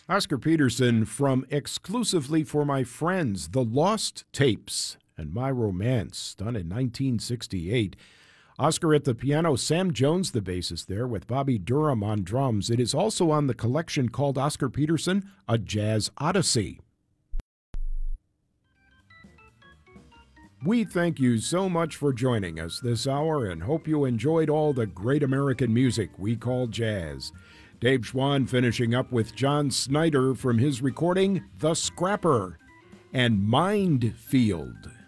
Oscar Peterson from Exclusively for My Friends, The Lost Tapes, and My Romance, done in 1968. Oscar at the piano, Sam Jones, the bassist there, with Bobby Durham on drums. It is also on the collection called Oscar Peterson, A Jazz Odyssey. We thank you so much for joining us this hour and hope you enjoyed all the great American music we call jazz. Dave Schwann finishing up with John Snyder from his recording, The Scrapper, and Mind Field.